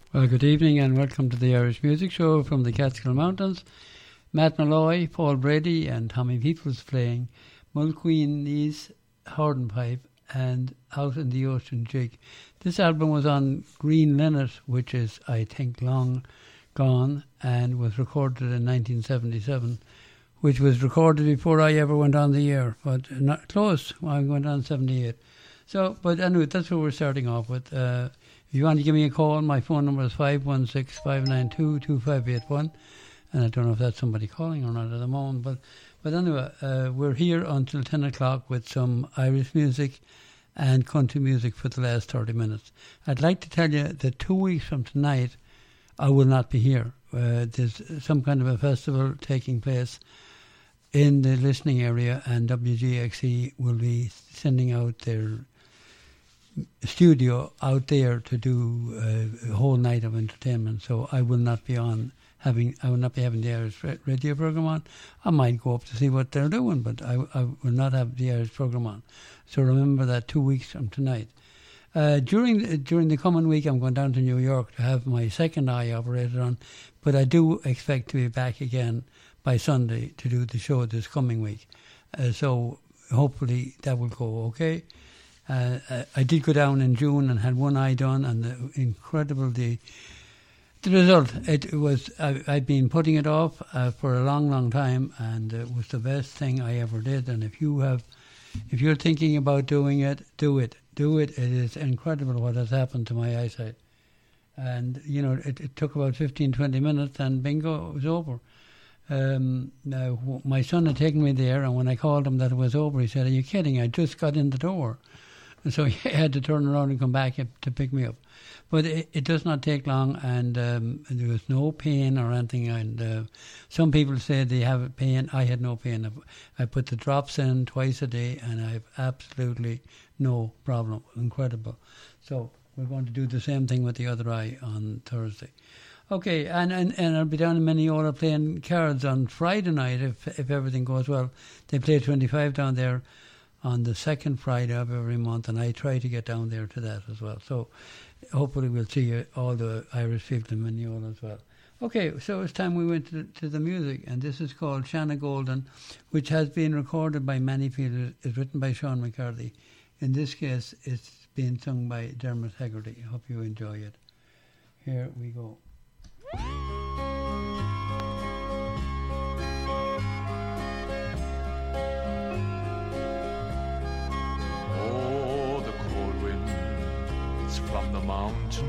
Well, good evening and welcome to the Irish Music Show from the Catskill Mountains. Matt Malloy, Paul Brady and Tommy Peoples playing Mulqueen's Hornpipe and Out in the Ocean Jig. This album was on Green Linnet, which is, I think, long gone, and was recorded in 1977, which was recorded before I ever went on the air, but not close. I went on 78. So, but anyway, that's what we're starting off with. If you want to give me a call, my phone number is 516-592-2581. And I don't know if that's somebody calling or not at the moment. But anyway, we're here until 10 o'clock with some Irish music and country music for the last 30 minutes. I'd like to tell you that 2 weeks from tonight, I will not be here. There's some kind of a festival taking place in the listening area, and WGXE will be sending out their studio out there to do a whole night of entertainment. So I will not be having the Irish radio program on. I might go up to see what they're doing, but I will not have the Irish program on. So remember that 2 weeks from tonight. During the coming week, I'm going down to New York to have my second eye operated on, but I do expect to be back again by Sunday to do the show this coming week. So hopefully that will go okay. I did go down in June and had one eye done, and the result, it was, I've been putting it off for a long, long time, and it was the best thing I ever did. And if you're thinking about doing it, do it. It is incredible what has happened to my eyesight. And, it took about 15, 20 minutes, and bingo, it was over. Now, my son had taken me there, and when I called him that it was over, he said, "Are you kidding? I just got in the door." And so he had to turn around and come back to pick me up. But it does not take long, and there was no pain or anything. And some people say they have pain. I had no pain. I put the drops in twice a day, and I have absolutely no problem. Incredible. So we're going to do the same thing with the other eye on Thursday. Okay, and I'll be down in Mineola playing cards on Friday night if everything goes well. They play 25 down there on the second Friday of every month, and I try to get down there to that as well. So hopefully we'll see all the Irish people in Mineola as well. Okay, so it's time we went to the music, and this is called Shanna Golden, which has been recorded by many people. It's written by Sean McCarthy. In this case, it's being sung by Dermot Hegarty. I hope you enjoy it. Here we go. Oh, the cold wind, it's from the mountain